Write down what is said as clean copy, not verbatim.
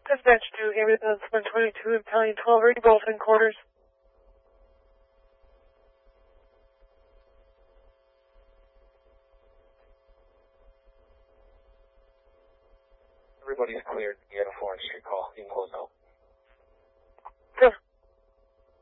Dispatch to ambulance 122 and Battalion 12, ready both in quarters. Everybody's cleared. You had a 4th Street call. You can close out.